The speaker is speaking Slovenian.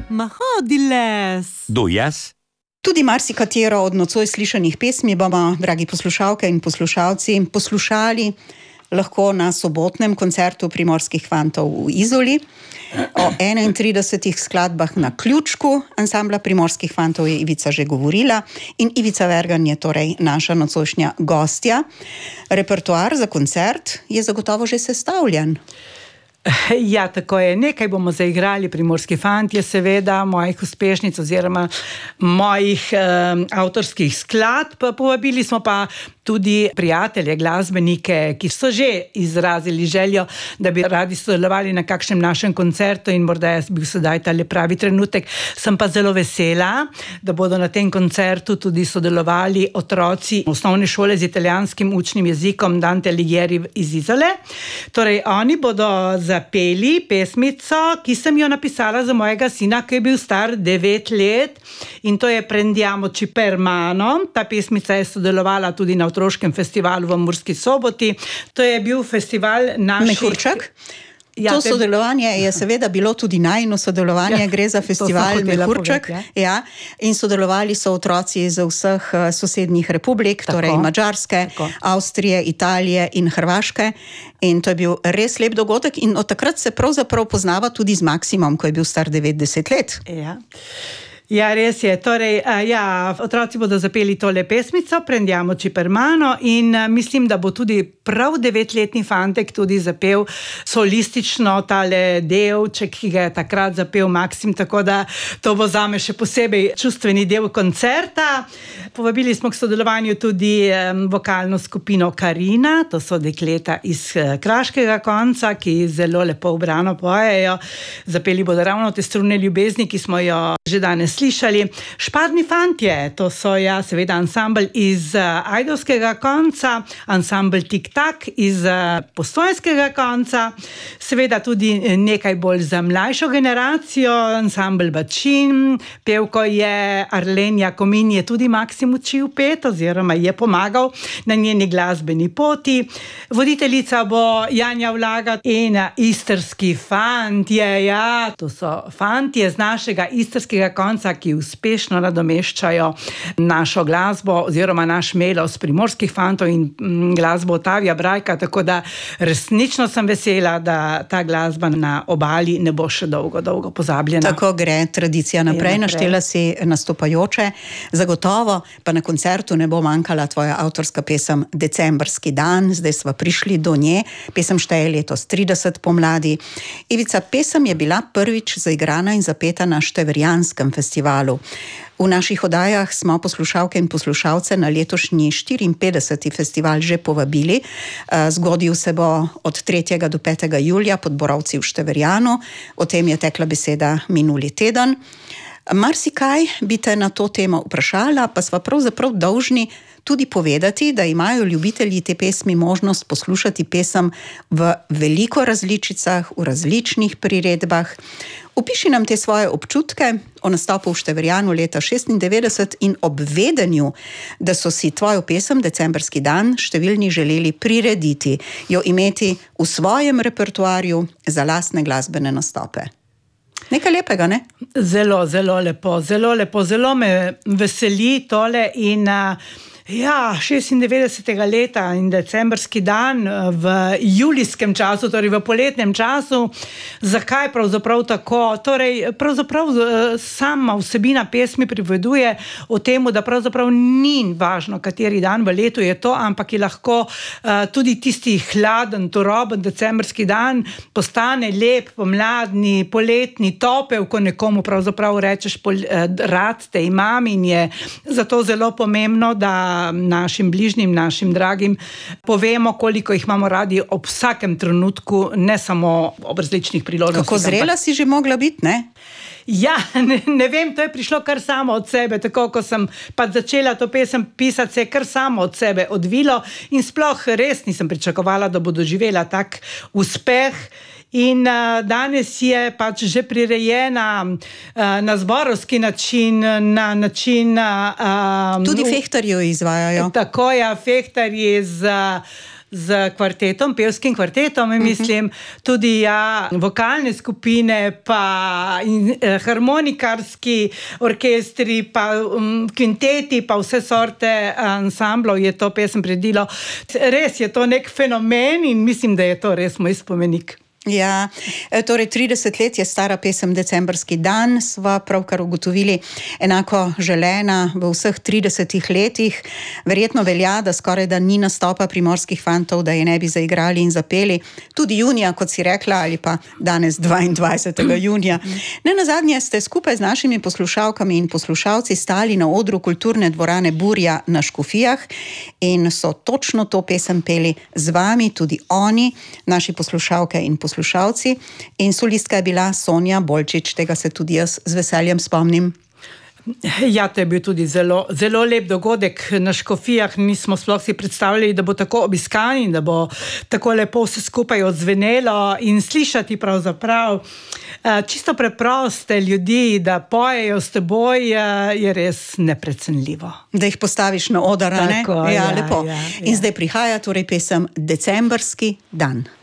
Mahodiles. Kdo jaz? Tudi marsikatero od nocoj slišanih pesmi bomo, dragi poslušalke in poslušalci, poslušali lahko na sobotnem koncertu Primorskih fantov v Izoli. O 31 skladbah na ključku ansambla Primorskih fantov je Ivica že govorila in Ivica Vergan je torej naša nocojšnja gostja. Repertoar za koncert je zagotovo že sestavljen. Ja, tako je. Nekaj bomo zaigrali Primorski fantje, seveda, mojih uspešnic oziroma mojih avtorskih skladb. Povabili smo pa tudi prijatelje, glasbenike, ki so že izrazili željo, da bi radi sodelovali na kakšnem našem koncertu in morda je bil sedaj tale pravi trenutek. Sem pa zelo vesela, da bodo na tem koncertu tudi sodelovali otroci osnovne šole z italijanskim učnim jezikom Dante Alighieri iz Izole. Torej, oni bodo zapeli pesmico, ki sem jo napisala za mojega sina, ki je bil star 9 let, in to je Prendiamoci per mano. Ta pesmica je sodelovala tudi na otroškem festivalu v Murski Soboti. To je bil festival naših... Mehurček? Ja, to sodelovanje je seveda bilo tudi najino sodelovanje, gre za festival Mehurček. Ja, in sodelovali so otroci iz vseh sosednjih republik, torej Madžarske, Avstrije, Italije in Hrvaške. In to je bil res lep dogodek in od takrat se pravzaprav poznava tudi z Maksimom, ko je bil star 90 let. Ja, res je. Torej, otroci bodo zapeli tole pesmico, Prendiamoci per mano, in mislim, da bo tudi prav 9-letni fantek tudi zapel solistično tale delček, ki ga je takrat zapel Maksim, tako da to bo zame še posebej čustveni del koncerta. Povabili smo k sodelovanju tudi vokalno skupino Karina, to so dekleta iz kraškega konca, ki zelo lepo ubrano pojejo. Zapeli bodo ravno te strune ljubezni, ki smo jo že danes slišali. Špadni fantje, to so seveda ansambl iz ajdovskega konca, ansambl Tik-tak iz postojnskega konca, seveda tudi nekaj bolj za mlajšo generacijo, ansambl Bačin, pevko je Arlenja Komin, je tudi Maksim učil pet oziroma je pomagal na njeni glasbeni poti. Voditeljica bo Janja Vlaga in istrski fantje, to so fantje z našega istrskega konca, ki uspešno nadomeščajo našo glasbo oziroma naš melos Primorskih fantov in glasbo Otavija Brajka, tako da resnično sem vesela, da ta glasba na obali ne bo še dolgo pozabljena. Tako gre tradicija naprej. Naštela si nastopajoče. Zagotovo pa na koncertu ne bo manjkala tvoja avtorska pesem Decembrski dan, zdaj sva prišli do nje. Pesem šteje letos 30 pomladi. Ivica, pesem je bila prvič zaigrana in zapeta na Števerjanskem festivalu. V naših oddajah smo poslušalke in poslušalce na letošnji 54. festival že povabili. Zgodil se bo od 3. do 5. julija pod Borovci v Števerjanu. O tem je tekla beseda minuli teden. Marsikaj bi te na to temo vprašala, pa sva pravzaprav dolžni tudi povedati, da imajo ljubitelji te pesmi možnost poslušati pesem v veliko različicah, v različnih priredbah. Opiši nam te svoje občutke o nastopu v Števerjanu leta 96 in ob vedenju, da so si tvojo pesem Decembrski dan številni želeli prirediti, jo imeti v svojem repertoarju za lastne glasbene nastope. Nekaj lepega, ne? Zelo, zelo lepo, zelo me veseli tole in 96. leta in decembrski dan v julijskem času, torej v poletnem času. Zakaj pravzaprav tako? Torej, pravzaprav sama vsebina pesmi pripoveduje o temu, da pravzaprav ni važno, kateri dan v letu je to, ampak je lahko tudi tisti hladen, turoben decembrski dan postane lep, pomladni, poletni, topel, ko nekomu pravzaprav rečeš rad te imam, in je zato zelo pomembno, da našim bližnjim, našim dragim povemo, koliko jih imamo radi ob vsakem trenutku, ne samo ob različnih priložnostih. Kako zrela si že mogla biti, ne? Ja, ne vem, to je prišlo kar samo od sebe, tako ko sem pa začela to pesem pisati, se je kar samo od sebe odvilo in sploh res nisem pričakovala, da bo doživela tak uspeh. In danes je pač že prirejena na zborovski način, na način... Tudi fehtarji jo izvajajo. Tako je, fehtarji z z kvartetom, pevskim kvartetom, mislim, tudi vokalne skupine, pa harmonikarski orkestri, pa kvinteti, pa vse sorte ansamblov je to pesem predilo. Res je to nek fenomen in mislim, da je to res moj spomenik. Ja, torej 30 let je stara pesem Decembrski dan, sva pravkar ugotovili, enako želena v vseh 30 letih. Verjetno velja, da skoraj da ni nastopa Primorskih fantov, da je ne bi zaigrali in zapeli. Tudi junija, kot si rekla, ali pa danes 22. junija. Nenazadnje ste skupaj z našimi poslušalkami in poslušalci stali na odru kulturne dvorane Burja na Škofijah in so točno to pesem peli z vami, tudi oni, naši poslušalke in poslušalci. In solistka je bila Sonja Bolčič, tega se tudi jaz z veseljem spomnim. Ja, to je bil tudi zelo, zelo lep dogodek na Škofijah. Nismo sploh si predstavljali, da bo tako obiskan in da bo tako lepo vse skupaj odzvenelo in slišati pravzaprav čisto preproste ljudi, da pojejo s teboj, je res neprecenljivo. Da jih postaviš na oder, ne? Tako, Ja, lepo. In zdaj prihaja torej pesem Decembrski dan.